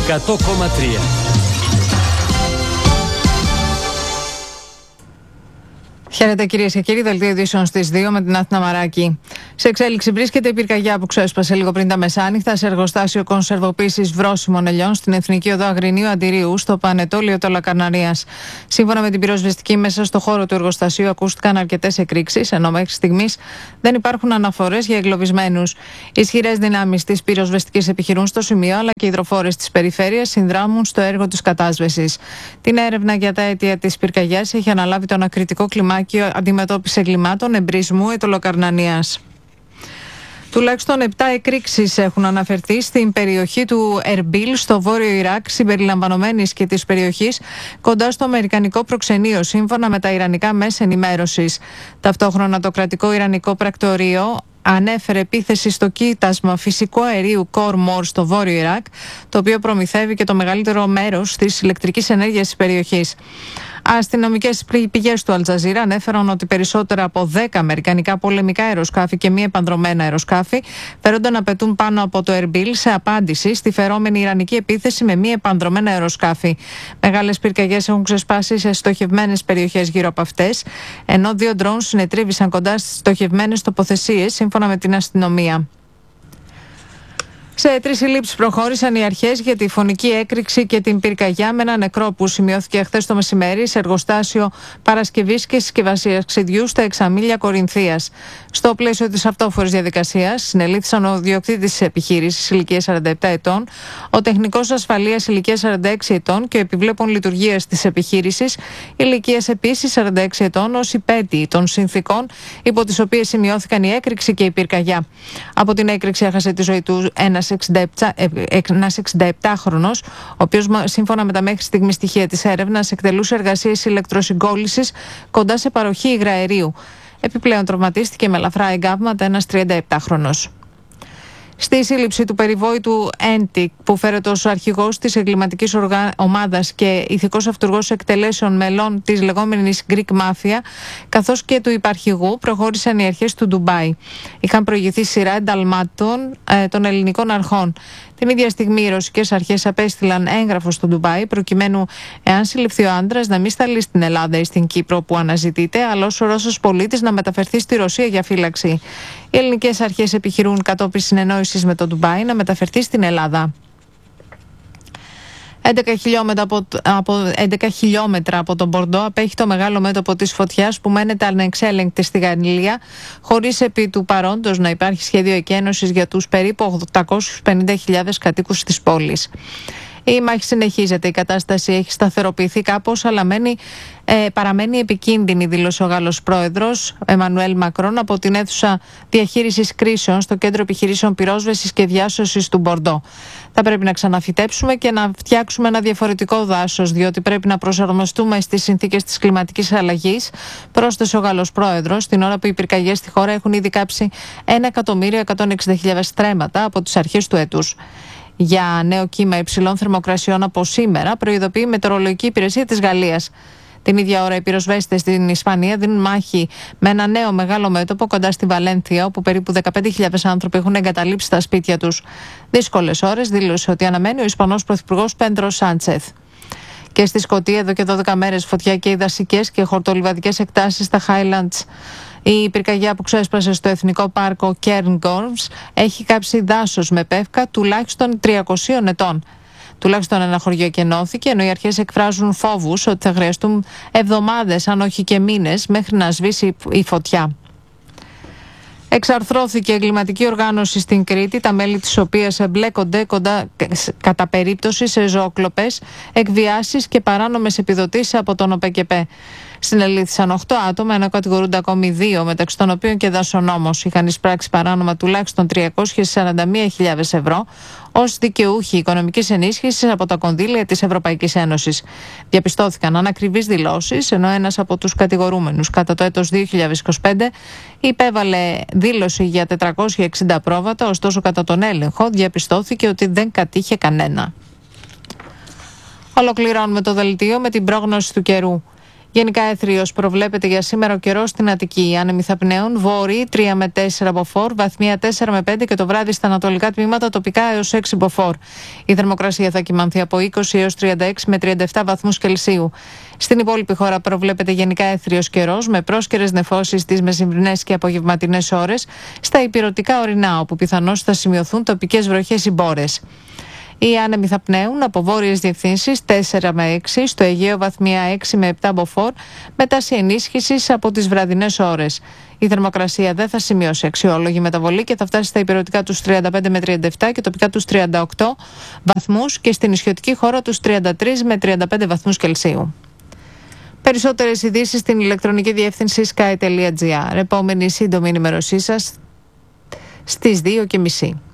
100,3. Χαίρετε κυρίες και κύριοι, δελτίο ειδήσεων στις 2 με την Αθηνά Μαράκη. Σε εξέλιξη βρίσκεται η πυρκαγιά που ξέσπασε λίγο πριν τα μεσάνυχτα σε εργοστάσιο κονσερβοποίησης βρώσιμων ελιών στην Εθνική Οδό Αγρινίου Αντιρίου, στο Πανετόλιο Τολακαρναρίας. Σύμφωνα με την πυροσβεστική, μέσα στο χώρο του εργοστασίου ακούστηκαν αρκετές εκρήξεις, ενώ μέχρι στιγμής δεν υπάρχουν αναφορές για εγκλωβισμένους. Ισχυρές δυνάμεις της πυροσβεστικής επιχειρούν στο σημείο, αλλά και οι υδροφόρες της περιφέρειας συνδράμουν στο έργο της κατάσβεσης. Την έρευνα για τα αίτια της πυρκαγιάς έχει αναλάβει το ανακριτικό κλιμάκιο αντιμετώπιση εγκλημάτων εμπρισμού Ετωλοκαρνανίας. Τουλάχιστον 7 εκρήξεις έχουν αναφερθεί στην περιοχή του Ερμπίλ, στο βόρειο Ιράκ, συμπεριλαμβανομένης και της περιοχής κοντά στο αμερικανικό προξενείο, σύμφωνα με τα ιρανικά μέσα ενημέρωσης. Ταυτόχρονα, το κρατικό ιρανικό πρακτορείο ανέφερε επίθεση στο κοίτασμα φυσικού αερίου Κορμόρ στο βόρειο Ιράκ, το οποίο προμηθεύει και το μεγαλύτερο μέρος της ηλεκτρικής ενέργειας της περιοχής. Αστυνομικές πηγές του Αλτζαζίρα ανέφεραν ότι περισσότερα από 10 αμερικανικά πολεμικά αεροσκάφη και μη επανδρομένα αεροσκάφη φέρονται να πετούν πάνω από το Ερμπίλ σε απάντηση στη φερόμενη ιρανική επίθεση με μη επανδρομένα αεροσκάφη. Μεγάλες πυρκαγιές έχουν ξεσπάσει σε στοχευμένες περιοχές γύρω από αυτές, ενώ 2 ντρόουν συνετρίβησαν κοντά στις στοχευμένες τοποθεσίες, σύμφωνα με την αστυνομία. Σε 3 συλλήψεις προχώρησαν οι αρχές για τη φωνική έκρηξη και την πυρκαγιά με ένα νεκρό που σημειώθηκε χθες το μεσημέρι σε εργοστάσιο παρασκευής και συσκευασίας ξυδιού στα Εξαμήλια Κορινθίας. Στο πλαίσιο της αυτόφορης διαδικασίας συνελήφθησαν ο διοκτήτης της επιχείρησης ηλικίας 47 ετών, ο τεχνικός ασφαλείας ηλικίας 46 ετών και ο επιβλέπων λειτουργίας της επιχείρησης ηλικίας επίσης 46 ετών, ως υπέτειοι των συνθήκων υπό τις οποίες σημειώθηκαν η έκρηξη και η πυρκαγιά. Από την έκρηξη έχασε τη ζωή του ένας 67χρονος, ο οποίος σύμφωνα με τα μέχρι στιγμή στοιχεία της έρευνας εκτελούσε εργασίες ηλεκτροσυγκόλλησης κοντά σε παροχή υγραερίου. Επιπλέον τραυματίστηκε με ελαφρά εγκάβματα ένας 37χρονος. Στη σύλληψη του περιβόητου Έντικ, που φέρεται ως αρχηγός της εγκληματικής ομάδας και ηθικός αυτούργος εκτελέσεων μελών της λεγόμενης Greek Mafia, καθώς και του υπαρχηγού, προχώρησαν οι αρχές του Ντουμπάι. Είχαν προηγηθεί σειρά ενταλμάτων των ελληνικών αρχών. Την ίδια στιγμή οι ρωσικές αρχές απέστειλαν έγγραφο στο Ντουμπάι, προκειμένου, εάν συλληφθεί ο άντρας, να μην σταλεί στην Ελλάδα ή στην Κύπρο που αναζητείται, αλλά ως Ρώσος πολίτης να μεταφερθεί στη Ρωσία για φύλαξη. Οι ελληνικές αρχές επιχειρούν κατόπιν συνεννόησης με το Ντουμπάι να μεταφερθεί στην Ελλάδα. 11 χιλιόμετρα από τον Μπορντό απέχει το μεγάλο μέτωπο της φωτιάς που μένεται ανεξέλεγκτη στη Γαλλία, χωρίς επί του παρόντος να υπάρχει σχέδιο εκένωσης για τους περίπου 850.000 κατοίκους της πόλης. Η μάχη συνεχίζεται, η κατάσταση έχει σταθεροποιηθεί κάπως, αλλά παραμένει επικίνδυνη, δήλωσε ο Γάλλος πρόεδρος Εμμανουέλ Μακρόν από την αίθουσα διαχείρισης κρίσεων στο Κέντρο Επιχειρήσεων Πυρόσβεσης και Διάσωσης του Μπορντό. Θα πρέπει να ξαναφυτέψουμε και να φτιάξουμε ένα διαφορετικό δάσος, διότι πρέπει να προσαρμοστούμε στις συνθήκες της κλιματικής αλλαγής, πρόσθεσε ο Γάλλος πρόεδρος, την ώρα που οι πυρκαγιές στη χώρα έχουν ήδη κάψει 1.160.000 στρέμματα από τις αρχές του έτους. Για νέο κύμα υψηλών θερμοκρασιών από σήμερα προειδοποιεί η Μετεωρολογική Υπηρεσία της Γαλλίας. Την ίδια ώρα οι πυροσβέστες στην Ισπανία δίνουν μάχη με ένα νέο μεγάλο μέτωπο κοντά στη Βαλένθια, όπου περίπου 15.000 άνθρωποι έχουν εγκαταλείψει τα σπίτια τους. Δύσκολες ώρες, δήλωσε ότι αναμένει ο Ισπανός Πρωθυπουργός Πέντρο Σάντσεθ. Και στη Σκωτία εδώ και 12 μέρες φωτιά και οι δασικές και χορτολιβαδικές εκτάσεις στα Highlands. Η πυρκαγιά που ξέσπασε στο Εθνικό Πάρκο Cairngorms έχει κάψει δάσος με πεύκα τουλάχιστον 300 ετών. Τουλάχιστον ένα χωριό εκενώθηκε, ενώ οι αρχές εκφράζουν φόβους ότι θα χρειαστούν εβδομάδες, αν όχι και μήνες, μέχρι να σβήσει η φωτιά. Εξαρθρώθηκε εγκληματική οργάνωση στην Κρήτη, τα μέλη της οποίας εμπλέκονται κατά περίπτωση σε ζωοκλοπές, εκβιάσεις και παράνομες επιδοτήσεις από τον ΟΠΕΚΕΠΕ. Συνελήφθησαν 8 άτομα, ενώ κατηγορούνται ακόμη 2, μεταξύ των οποίων και δασονόμος. Είχαν εισπράξει παράνομα τουλάχιστον 341.000 ευρώ ως δικαιούχοι οικονομικής ενίσχυσης από τα κονδύλια της Ευρωπαϊκής Ένωσης. Διαπιστώθηκαν ανακριβείς δηλώσεις, ενώ ένας από τους κατηγορούμενους κατά το έτος 2025 υπέβαλε δήλωση για 460 πρόβατα, ωστόσο κατά τον έλεγχο διαπιστώθηκε ότι δεν κατήχε κανένα. Ολοκληρώνουμε το δελτίο με την πρόγνωση του καιρού. Γενικά έθριος προβλέπεται για σήμερα ο καιρός στην Αττική. Οι άνεμοι θα πνέουν βόρειοι 3 με 4 μποφόρ, βαθμία 4 με 5 και το βράδυ στα ανατολικά τμήματα τοπικά έως 6 μποφόρ. Η θερμοκρασία θα κυμανθεί από 20 έως 36 με 37 βαθμούς Κελσίου. Στην υπόλοιπη χώρα προβλέπεται γενικά έθριος καιρός με πρόσκαιρες νεφώσεις τις μεσημβρινές και απογευματινές ώρες στα ηπειρωτικά ορεινά, όπου πιθανώς θα σημειωθούν τοπικές βροχές ή μπόρες. Οι άνεμοι θα πνέουν από βόρειες διευθύνσεις 4 με 6, στο Αιγαίο βαθμία 6 με 7 μποφόρ, με τάση ενίσχυσης από τις βραδινές ώρες. Η θερμοκρασία δεν θα σημειώσει αξιόλογη μεταβολή και θα φτάσει στα ηπειρωτικά τους 35 με 37 και τοπικά τους 38 βαθμούς και στην νησιωτική χώρα τους 33 με 35 βαθμούς Κελσίου. Περισσότερες ειδήσεις στην ηλεκτρονική διεύθυνση sky.gr. Επόμενη σύντομη ενημέρωσή σας στις 2:30.